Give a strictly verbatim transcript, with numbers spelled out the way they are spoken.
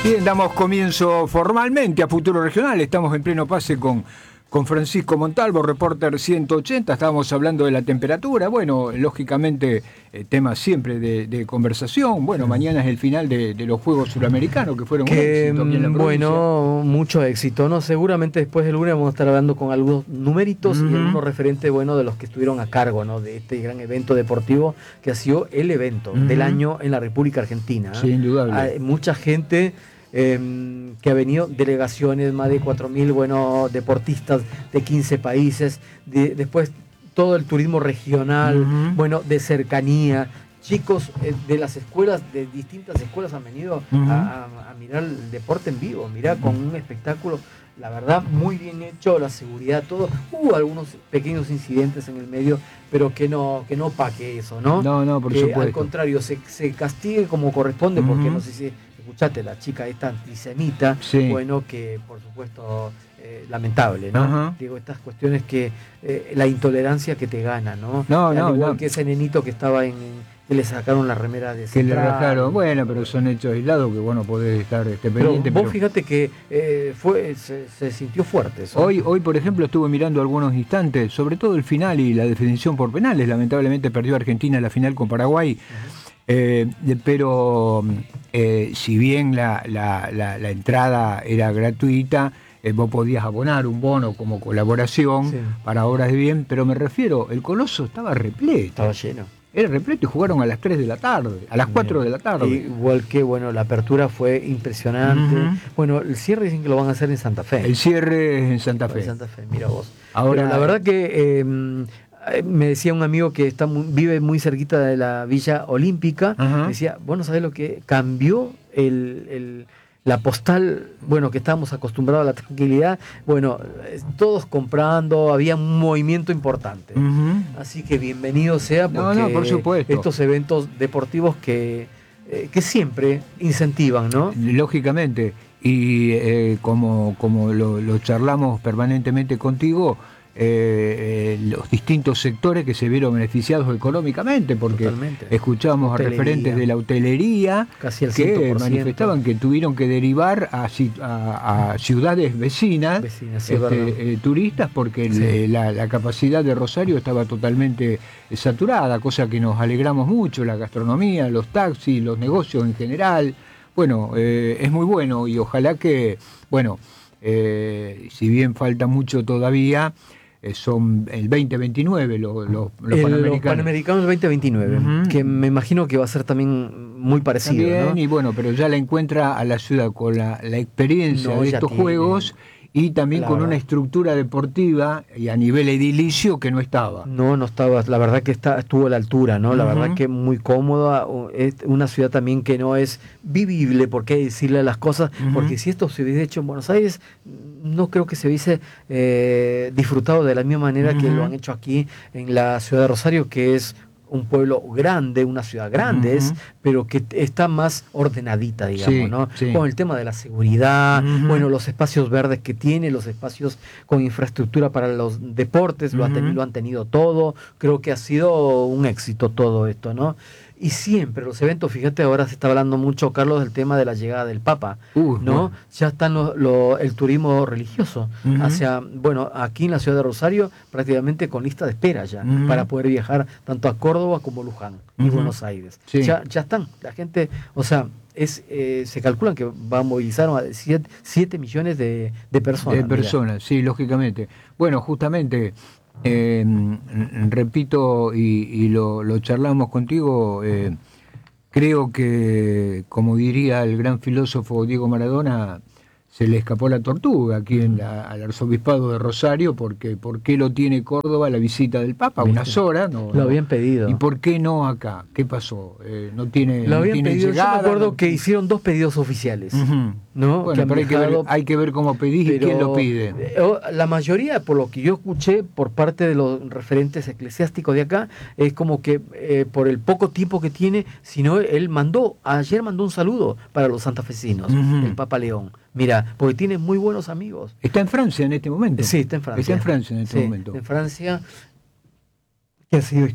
Bien, damos comienzo formalmente a Futuro Regional. Estamos en pleno pase con, con Francisco Montalvo, Reporter ciento ochenta. Estábamos hablando de la temperatura. Bueno, lógicamente, eh, tema siempre de, de conversación. Bueno, mañana es el final de, de los Juegos Suramericanos, que fueron que, un éxito aquí en la provincia. Bueno, mucho éxito, ¿no? Seguramente después del lunes vamos a estar hablando con algunos numeritos uh-huh. y algunos referentes, bueno, de los que estuvieron a cargo, ¿no? De este gran evento deportivo que ha sido el evento uh-huh. del año en la República Argentina. Sí, indudable. Hay mucha gente... Eh, que ha venido, delegaciones, más de cuatro mil bueno, deportistas de quince países, de, después todo el turismo regional, uh-huh. bueno, de cercanía, chicos eh, de las escuelas, de distintas escuelas han venido uh-huh. a, a, a mirar el deporte en vivo, mira, con un espectáculo, la verdad, muy bien hecho, la seguridad, todo. Hubo algunos pequeños incidentes en el medio, pero que no, que no paque eso, ¿no? No, no, por que, supuesto. Al contrario, se, se castigue como corresponde, uh-huh. porque no sé si escuchate, la chica esta antisemita, sí. bueno, que por supuesto eh, lamentable, ¿no? Uh-huh. Digo, estas cuestiones que eh, la intolerancia que te gana, ¿no? No, Al no, igual no. que ese nenito que estaba en, que le sacaron la remera de que Central. le rajaron, bueno, pero son hechos aislados que bueno, podés estar este, pendiente. Pero vos pero... fíjate que eh, fue se, se sintió fuerte eso. Hoy, hoy, por ejemplo, estuve mirando algunos instantes, sobre todo el final y la definición por penales. Lamentablemente perdió Argentina la final con Paraguay. Uh-huh. Eh, pero eh, si bien la, la, la, la entrada era gratuita, eh, vos podías abonar un bono como colaboración sí. para obras de bien, pero me refiero, el Coloso estaba repleto. Estaba lleno. Era repleto y jugaron a las tres de la tarde, a las cuatro de la tarde. Igual que, bueno, la apertura fue impresionante. Uh-huh. Bueno, el cierre dicen que lo van a hacer en Santa Fe. El cierre es en Santa Fe. En Santa Fe, mira vos. Ahora, pero la verdad que... Eh, me decía un amigo que está muy, vive muy cerquita de la Villa Olímpica, uh-huh. me decía, bueno, ¿sabés lo que cambió el, el, la postal? Bueno, que estábamos acostumbrados a la tranquilidad, bueno, todos comprando, había un movimiento importante. Uh-huh. Así que bienvenido sea, porque no, no, por supuesto. Estos eventos deportivos que, eh, que siempre incentivan, ¿no? Lógicamente, y eh, como, como lo, lo charlamos permanentemente contigo, Eh, eh, los distintos sectores que se vieron beneficiados económicamente, porque Totalmente. escuchamos hotelería. a referentes de la hotelería Casi el que manifestaban que tuvieron que derivar a, a, a ciudades vecinas, vecinas sí, este, eh, turistas, porque sí. el, la, la capacidad de Rosario estaba totalmente saturada, cosa que nos alegramos mucho, la gastronomía, los taxis, los negocios en general. Bueno, eh, es muy bueno y ojalá que, bueno, eh, si bien falta mucho todavía, Eh, son el veinte veintinueve los, los, los el, panamericanos. Los panamericanos veinte veintinueve, uh-huh. que me imagino que va a ser también muy parecido. También, ¿no? Y bueno, pero ya la encuentra a la ciudad con la, la experiencia no, de estos tiene. juegos y también la con verdad. una estructura deportiva y a nivel edilicio que no estaba. No, no estaba, la verdad que está, estuvo a la altura, ¿no? La uh-huh. verdad que muy cómoda, es una ciudad también que no es vivible, por qué decirle las cosas, uh-huh. porque si esto se hubiese hecho en Buenos Aires, no creo que se hubiese eh, disfrutado de la misma manera uh-huh. que lo han hecho aquí en la ciudad de Rosario, que es un pueblo grande, una ciudad grande, uh-huh. es, pero que está más ordenadita, digamos, sí, ¿no? Sí. Con el tema de la seguridad, uh-huh. bueno, los espacios verdes que tiene, los espacios con infraestructura para los deportes, uh-huh. lo, han tenido, lo han tenido todo, creo que ha sido un éxito todo esto, ¿no? Y siempre los eventos, fíjate, ahora se está hablando mucho, Carlos, del tema de la llegada del Papa, uh, ¿no? Bueno. Ya está lo, lo, el turismo religioso, uh-huh. hacia, bueno, aquí en la ciudad de Rosario, prácticamente con lista de espera ya, uh-huh. para poder viajar tanto a Córdoba como Luján y uh-huh. Buenos Aires. Sí. Ya, ya están, la gente, o sea, es eh, se calculan que va a movilizar a siete millones de, de personas. De personas, mira. Sí, lógicamente. Bueno, justamente... Eh, repito y, y lo, lo charlamos contigo, eh, creo que, como diría el gran filósofo Diego Maradona, se le escapó la tortuga aquí en la, al arzobispado de Rosario, porque ¿por qué lo tiene Córdoba la visita del Papa? ¿Viste? Unas horas, no, lo habían pedido. ¿Y por qué no acá? ¿Qué pasó? Eh, no tiene, lo habían no tiene pedido. llegada, Yo me acuerdo no... que hicieron dos pedidos oficiales, uh-huh. ¿no? Bueno, que pero hay que, ver, hay que ver cómo pedís y quién lo pide. La mayoría, por lo que yo escuché por parte de los referentes eclesiásticos de acá, es como que eh, por el poco tiempo que tiene, sino él mandó, ayer mandó un saludo para los santafesinos, uh-huh. el Papa León. Mira, porque tiene muy buenos amigos. ¿Está en Francia en este momento? Sí, está en Francia. Está en Francia en este sí, momento. En Francia, que ha sido